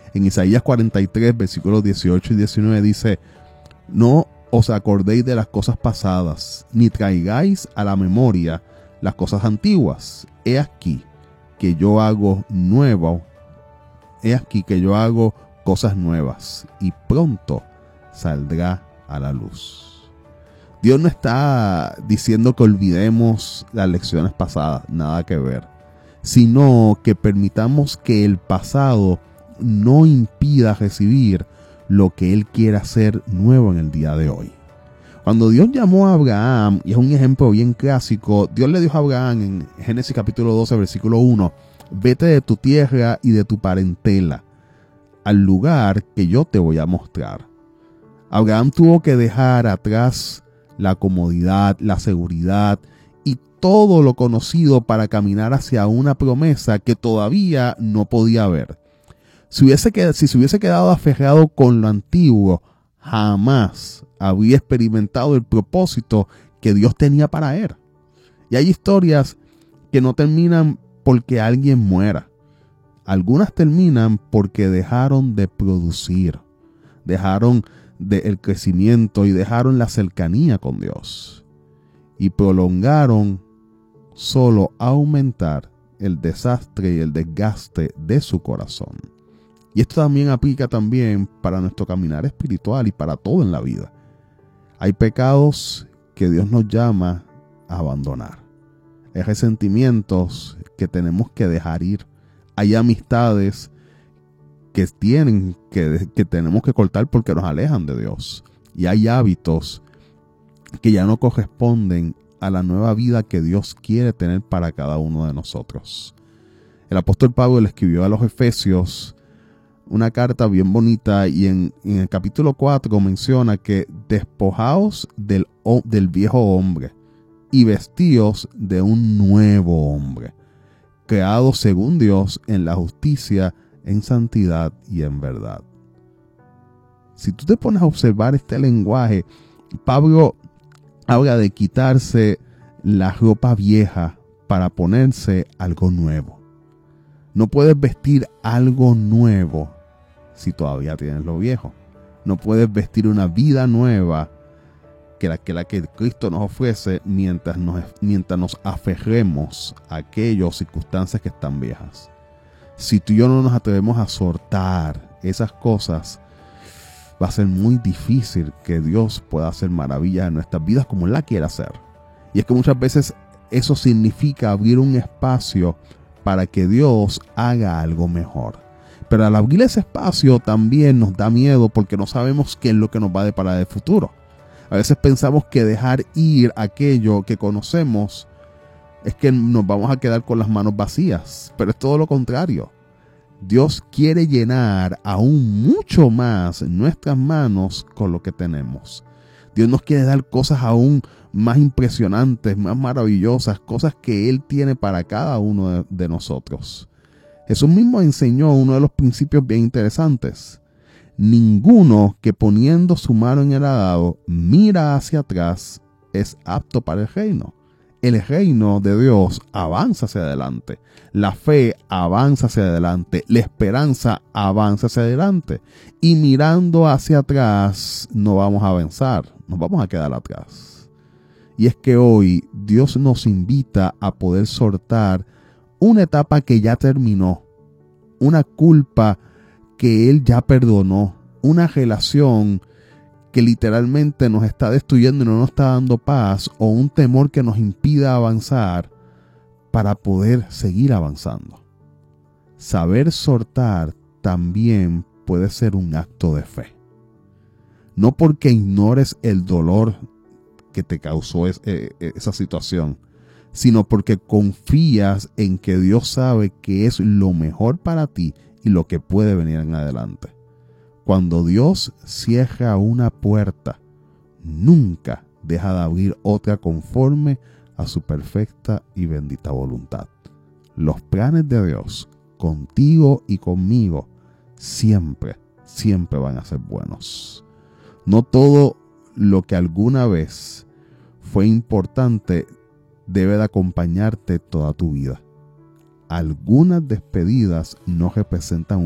En Isaías 43, versículos 18 y 19 dice: no os acordéis de las cosas pasadas, ni traigáis a la memoria las cosas antiguas. He aquí que yo hago cosas nuevas, y pronto saldrá a la luz. Dios no está diciendo que olvidemos las lecciones pasadas, nada que ver, sino que permitamos que el pasado no impida recibir lo que Él quiere hacer nuevo en el día de hoy. Cuando Dios llamó a Abraham, y es un ejemplo bien clásico, Dios le dijo a Abraham en Génesis capítulo 12, versículo 1, vete de tu tierra y de tu parentela al lugar que yo te voy a mostrar. Abraham tuvo que dejar atrás la comodidad, la seguridad y todo lo conocido para caminar hacia una promesa que todavía no podía ver. Si se hubiese quedado aferrado con lo antiguo, jamás habría experimentado el propósito que Dios tenía para él. Y hay historias que no terminan porque alguien muera. Algunas terminan porque dejaron de producir, dejaron el crecimiento y dejaron la cercanía con Dios. Y prolongaron solo aumentar el desastre y el desgaste de su corazón. Y esto también aplica también para nuestro caminar espiritual y para todo en la vida. Hay pecados que Dios nos llama a abandonar. Hay resentimientos que tenemos que dejar ir. Hay amistades que tenemos que cortar porque nos alejan de Dios. Y hay hábitos que ya no corresponden a la nueva vida que Dios quiere tener para cada uno de nosotros. El apóstol Pablo le escribió a los Efesios una carta bien bonita, y en el capítulo 4 menciona que despojaos del viejo hombre y vestíos de un nuevo hombre, creado según Dios en la justicia, en santidad y en verdad. Si tú te pones a observar este lenguaje, Pablo habla de quitarse la ropa vieja para ponerse algo nuevo. No puedes vestir algo nuevo si todavía tienes lo viejo. No puedes vestir una vida nueva que la que Cristo nos ofrece mientras nos aferremos a aquellas circunstancias que están viejas. Si tú y yo no nos atrevemos a soltar esas cosas, va a ser muy difícil que Dios pueda hacer maravillas en nuestras vidas como Él la quiere hacer. Y es que muchas veces eso significa abrir un espacio para que Dios haga algo mejor. Pero al abrir ese espacio también nos da miedo porque no sabemos qué es lo que nos va a deparar el futuro. A veces pensamos que dejar ir aquello que conocemos es que nos vamos a quedar con las manos vacías, pero es todo lo contrario. Dios quiere llenar aún mucho más nuestras manos con lo que tenemos. Dios nos quiere dar cosas aún más impresionantes, más maravillosas, cosas que Él tiene para cada uno de nosotros. Jesús mismo enseñó uno de los principios bien interesantes. Ninguno que poniendo su mano en el arado mira hacia atrás es apto para el reino. El reino de Dios avanza hacia adelante. La fe avanza hacia adelante. La esperanza avanza hacia adelante. Y mirando hacia atrás no vamos a avanzar, nos vamos a quedar atrás. Y es que hoy Dios nos invita a poder soltar una etapa que ya terminó, una culpa que Él ya perdonó, una relación que literalmente nos está destruyendo y no nos está dando paz, o un temor que nos impida avanzar para poder seguir avanzando. Saber soltar también puede ser un acto de fe. No porque ignores el dolor que te causó esa situación, sino porque confías en que Dios sabe que es lo mejor para ti y lo que puede venir en adelante. Cuando Dios cierra una puerta, nunca deja de abrir otra conforme a su perfecta y bendita voluntad. Los planes de Dios contigo y conmigo siempre, siempre van a ser buenos. No todo lo que alguna vez fue importante debe de acompañarte toda tu vida. Algunas despedidas no representan